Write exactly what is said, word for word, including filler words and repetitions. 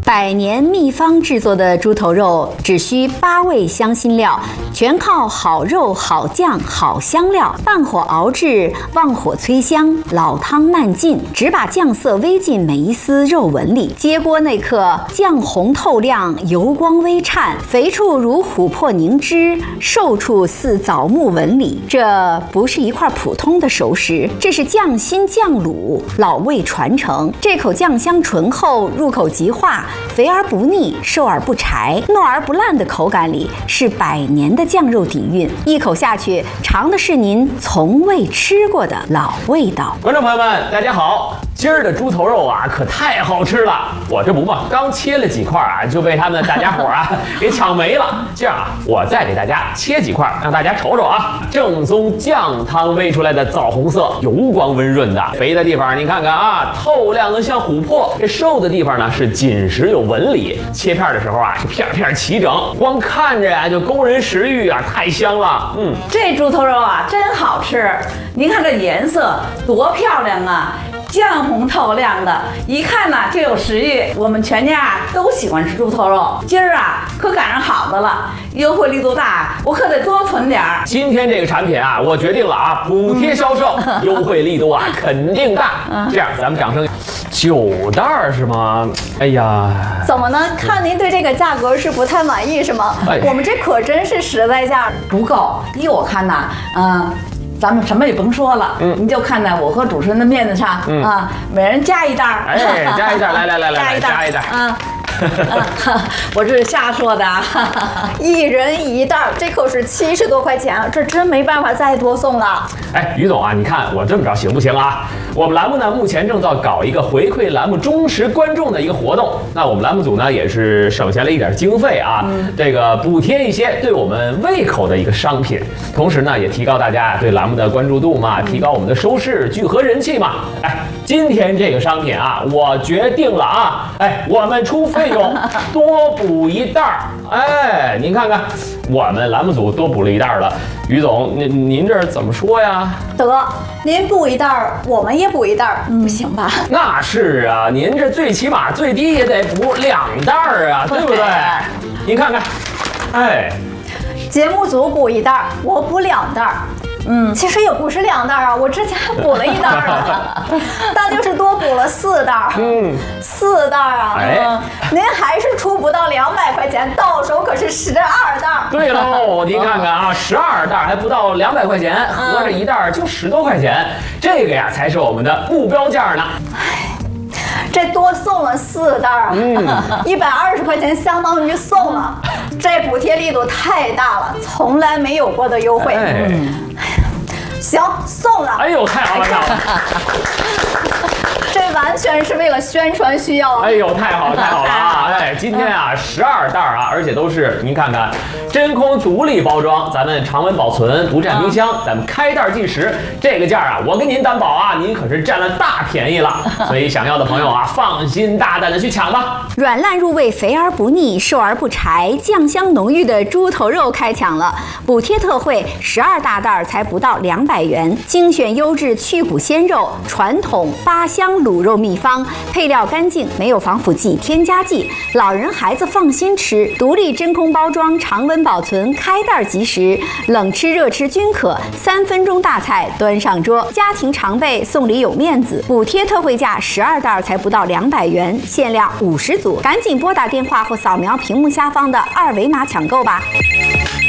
百年秘方制作的猪头肉，只需八味香辛料，全靠好肉、好酱、好香料，慢火熬制，旺火催香，老汤慢浸，只把酱色煨进每一丝肉纹里。揭锅那刻，酱红透亮，油光微颤，肥处如琥珀凝脂，瘦处似枣木纹理。这不是一块普通的熟食，这是酱心酱卤，老味传承。这口酱香醇厚，入口即化。肥而不腻，瘦而不柴，糯而不烂的口感里是百年的酱肉底蕴，一口下去，尝的是您从未吃过的老味道。 观众朋友们，大家好，今儿的猪头肉啊，可太好吃了！我这不嘛，刚切了几块啊，就被他们大家伙啊给抢没了。这样啊，我再给大家切几块，让大家瞅瞅啊，正宗酱汤煨出来的枣红色，油光温润的，肥的地方您看看啊，透亮的像琥珀；这瘦的地方呢是紧实有纹理。切片的时候啊，是片片齐整，光看着呀就勾人食欲啊，太香了。嗯， 这猪头肉啊真好吃，您看这颜色多漂亮啊！酱红透亮的，一看呢就有食欲。我们全家啊都喜欢吃猪头肉，今儿啊可赶上好的了，优惠力度大，我可得多存点儿。 今天这个产品啊，我决定了啊，补贴销售，优惠力度啊肯定大。这样，咱们掌声。九袋儿是吗？哎呀， 怎么呢？看您对这个价格是不太满意是吗？ 哎、 我们这可真是实在价， 不够。依我看呐，嗯、呃。咱们什么也甭说了，嗯，你就看在我和主持人的面子上，嗯啊，每人加一袋儿， 哎，加一袋，来来来来来，加一袋， 啊，我这是瞎说的， 一人一袋，这可是七十多块钱，这真没办法再多送了。 哎，于总啊，你看我这么着行不行啊？我们栏目呢目前正在搞一个回馈栏目忠实观众的一个活动，那我们栏目组呢也是省下了一点经费啊，嗯、这个补贴一些对我们胃口的一个商品，同时呢也提高大家对栏目的关注度嘛，提高我们的收视、聚合人气嘛。哎，今天这个商品啊，我决定了啊，哎，我们出费用多补一袋儿。哎，您看看，我们栏目组多补了一袋儿了。于总，您您这怎么说呀？ 得，您补一袋儿，我们也补一袋儿，嗯、不行吧？ 那是啊，您这最起码最低也得补两袋儿啊，对不对？您看看，哎， 节目组补一袋儿，我补两袋儿。嗯，其实也不是两袋啊，我之前还补了一袋了，那就是多补了四袋。嗯，四袋啊， 哎、 嗯，您还是出不到两百块钱，到手可是十二袋。 对喽，您看看啊，十二袋还不到两百块钱，合着一袋就十多块钱，这个呀才是我们的目标价呢。 唉，这多送了四袋啊，一百二十块钱相当于送了，这补贴力度太大了，从来没有过的优惠。 哎嗯，行，送了。 哎呦，太好了，太好了！ 这完全是为了宣传需要。 哎呦，太好了，太好了啊！哎，今天啊，十二袋啊，而且都是您看看，真空独立包装，咱们常温保存，不占冰箱，咱们开袋即食。这个价啊，我跟您担保啊，您可是占了大便宜了。所以想要的朋友啊，放心大胆的去抢吧。 软烂入味，肥而不腻，瘦而不柴，酱香浓郁的猪头肉开抢了！补贴特惠，十二大袋才不到两百元，精选优质去骨鲜肉，传统八香卤肉秘方，配料干净，没有防腐剂、添加剂，老人孩子放心吃。独立真空包装，常温保存，开袋即食，冷吃热吃均可。三分钟大菜端上桌，家庭常备，送礼有面子。补贴特惠价十二袋才不到两百元，限量五十组，赶紧拨打电话或扫描屏幕下方的二维码抢购吧。